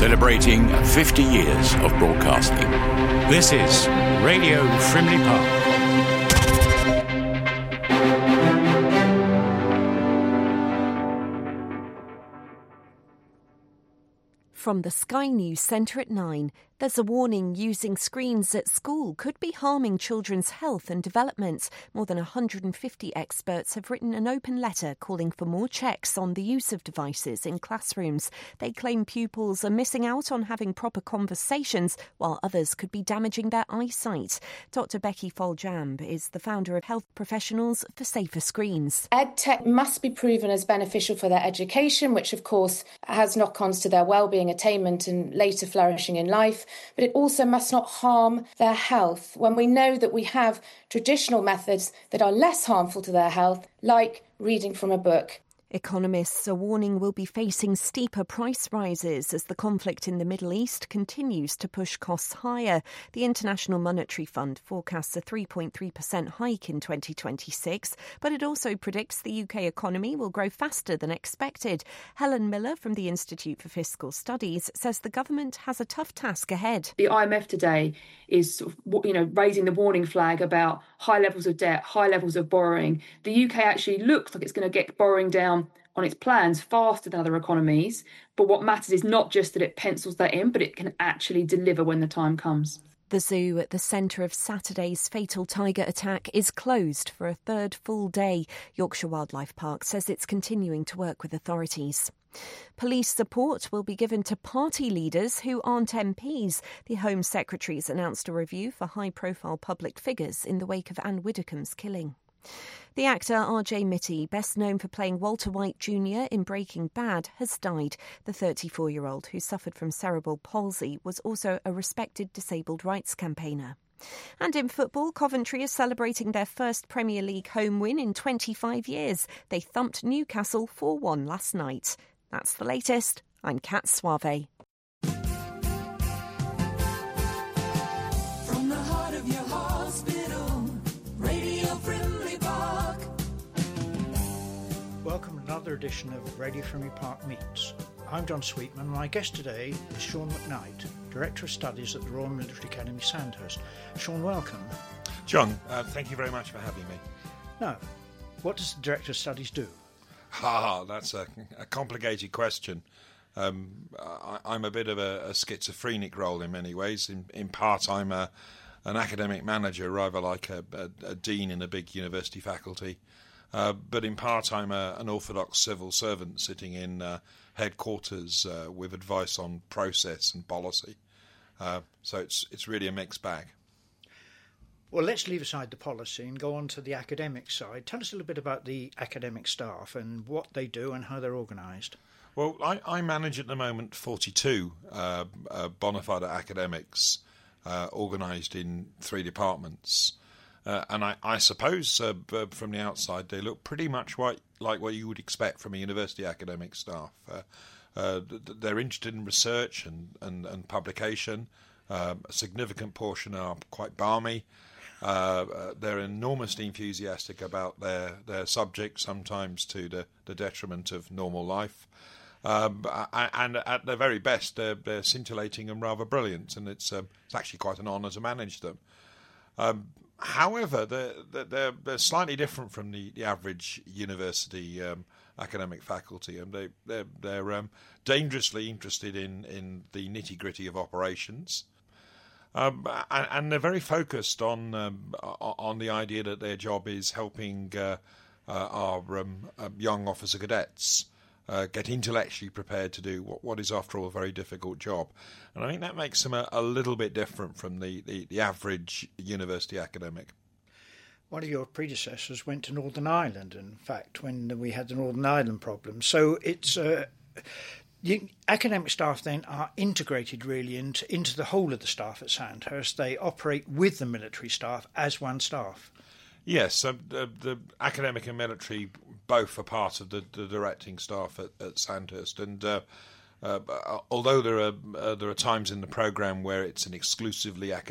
celebrating 50 years of broadcasting. This is Radio Frimley Park. From the Sky News Centre at 9, there's a warning using screens at school could be harming children's health and development. More than 150 experts have written an open letter calling for more checks on the use of devices in classrooms. They claim pupils are missing out on having proper conversations, while others could be damaging their eyesight. Dr Becky Foljambe is the founder of Health Professionals for Safer Screens. EdTech must be proven as beneficial for their education, which of course has knock-ons to their well-being, attainment and later flourishing in life, but it also must not harm their health when we know that we have traditional methods that are less harmful to their health, like reading from a book. Economists are warning we'll be facing steeper price rises as the conflict in the Middle East continues to push costs higher. The International Monetary Fund forecasts a 3.3% hike in 2026, but it also predicts the UK economy will grow faster than expected. Helen Miller from the Institute for Fiscal Studies says the government has a tough task ahead. The IMF today is, raising the warning flag about high levels of debt, high levels of borrowing. The UK actually looks like it's going to get borrowing down on its plans faster than other economies. But what matters is not just that it pencils that in, but it can actually deliver when the time comes. The zoo at the centre of Saturday's fatal tiger attack is closed for a third full day. Yorkshire Wildlife Park says it's continuing to work with authorities. Police support will be given to party leaders who aren't MPs. The Home Secretary's announced a review for high-profile public figures in the wake of Anne Widdecombe's killing. The actor R.J. Mitty, best known for playing Walter White Jr. in Breaking Bad, has died. The 34-year-old, who suffered from cerebral palsy, was also a respected disabled rights campaigner. And in football, Coventry is celebrating their first Premier League home win in 25 years. They thumped Newcastle 4-1 last night. That's the latest. I'm Kat Suave. From the heart of your hospital, Radio Frimley Park. Welcome to another edition of Radio Frimley Park Meets. I'm John Sweetman. My guest today is Sean McKnight, Director of Studies at the Royal Military Academy, Sandhurst. Sean, welcome. John, thank you very much for having me. Now, what does the Director of Studies do? That's a complicated question. I'm a bit of a schizophrenic role in many ways. In part, I'm an academic manager, rather like a dean in a big university faculty. But in part, I'm an orthodox civil servant sitting in headquarters with advice on process and policy. So it's really a mixed bag. Well, let's leave aside the policy and go on to the academic side. Tell us a little bit about the academic staff and what they do and how they're organised. Well, I manage at the moment 42 bona fide academics organised in 3 departments. And I suppose from the outside they look pretty much like what you would expect from a university academic staff. They're interested in research and publication. A significant portion are quite balmy. They're enormously enthusiastic about their subject, sometimes to the detriment of normal life. And at their very best, they're scintillating and rather brilliant, and it's actually quite an honour to manage them. However, they're slightly different from the average university academic faculty, and they're dangerously interested in the nitty-gritty of operations. And they're very focused on the idea that their job is helping our young officer cadets get intellectually prepared to do what is, after all, a very difficult job. And I think that makes them a little bit different from the average university academic. One of your predecessors went to Northern Ireland, in fact, when we had the Northern Ireland problem. So it's... The academic staff then are integrated really into the whole of the staff at Sandhurst. They operate with the military staff as one staff. Yes, the academic and military both are part of the directing staff at Sandhurst. And although there are times in the programme where it's an exclusively